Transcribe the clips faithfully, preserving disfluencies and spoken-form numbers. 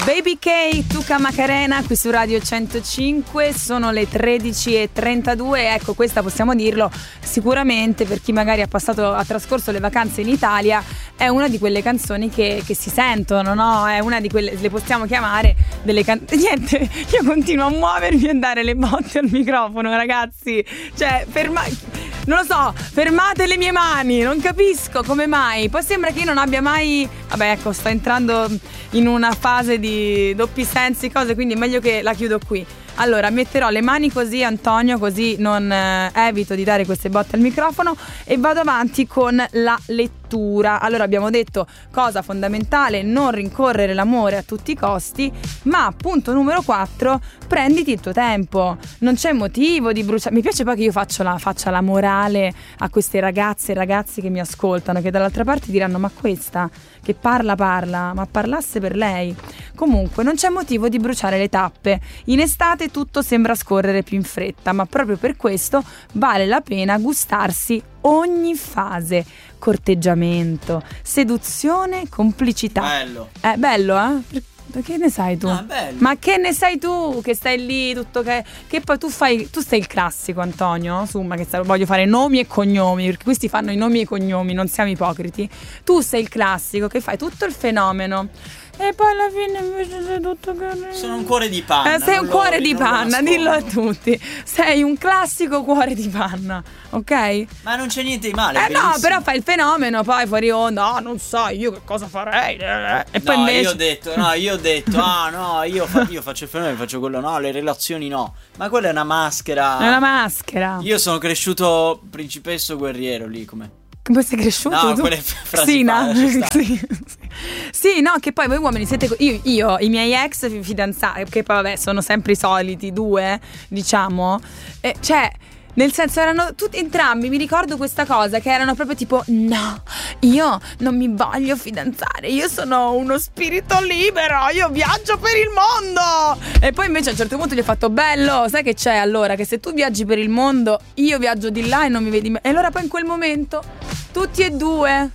Baby K, Tuca Macarena qui su Radio centocinque, sono le tredici e trentadue. Ecco, questa possiamo dirlo sicuramente per chi magari ha passato, ha trascorso le vacanze in Italia, è una di quelle canzoni che, che si sentono, no? È una di quelle, le possiamo chiamare delle canzoni. Niente, io continuo a muovermi e a dare le botte al microfono, ragazzi. Cioè, ferma... non lo so, fermate le mie mani, non capisco come mai. Poi sembra che io non abbia mai... Vabbè, ecco, sto entrando in una fase di doppi sensi, cose, quindi è meglio che la chiudo qui. Allora, metterò le mani così, Antonio, così non eh, evito di dare queste botte al microfono e vado avanti con la lettura. Allora, abbiamo detto cosa fondamentale, non rincorrere l'amore a tutti i costi, ma punto numero quattro, prenditi il tuo tempo. Non c'è motivo di bruciare. Mi piace poi che io faccio la, faccia la morale a queste ragazze e ragazzi che mi ascoltano, che dall'altra parte diranno: ma questa che parla parla, ma parlasse per lei. Comunque non c'è motivo di bruciare le tappe. In estate tutto sembra scorrere più in fretta, ma proprio per questo vale la pena gustarsi ogni fase. Corteggiamento, seduzione, complicità. Bello. È bello, eh? Che ne sai tu? Ah, bello. Ma che ne sai tu che stai lì tutto che che poi tu fai, tu sei il classico, Antonio, insomma, che voglio fare nomi e cognomi, perché questi fanno i nomi e i cognomi, non siamo ipocriti. Tu sei il classico che fai tutto il fenomeno e poi alla fine invece sei tutto carino. Sono un cuore di panna. Eh, sei un cuore lo, di panna, dillo a nascondo. tutti. Sei un classico cuore di panna, ok? Ma non c'è niente di male. Eh è bellissimo. no, però fai il fenomeno, poi fuori onda, no, non so io che cosa farei. E poi no, invece io ho detto, no, io ho detto, ah no, io, fa, io faccio il fenomeno, faccio quello, no, le relazioni no. Ma quella è una maschera. è una maschera. Io sono cresciuto principesso guerriero lì, come? Come sei cresciuto? No, tu? quelle frasi sì, fa, no? lascia stare. sì, sì. Sì, no, che poi voi uomini siete io, io i miei ex fidanzati, che poi vabbè sono sempre i soliti due, diciamo, eh, cioè nel senso erano tutti entrambi, mi ricordo questa cosa, che erano proprio tipo: no, io non mi voglio fidanzare, io sono uno spirito libero, io viaggio per il mondo. E poi invece a un certo punto gli ho fatto: bello, sai che c'è allora, che se tu viaggi per il mondo io viaggio di là e non mi vedi mai. E allora poi in quel momento tutti e due,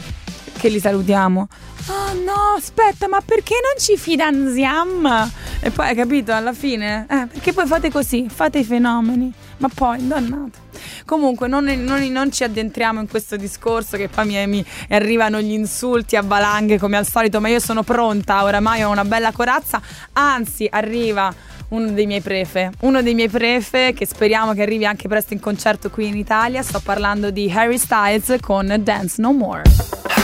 che li salutiamo: oh no, aspetta, ma perché non ci fidanziamo? E poi hai capito alla fine? Eh, perché poi fate così, fate i fenomeni. Ma poi, dannate. Comunque non, non, non ci addentriamo in questo discorso, che poi mi, mi arrivano gli insulti a valanghe come al solito, ma io sono pronta, oramai ho una bella corazza. Anzi, arriva uno dei miei prefe, uno dei miei prefe che speriamo che arrivi anche presto in concerto qui in Italia. Sto parlando di Harry Styles con Dance No More.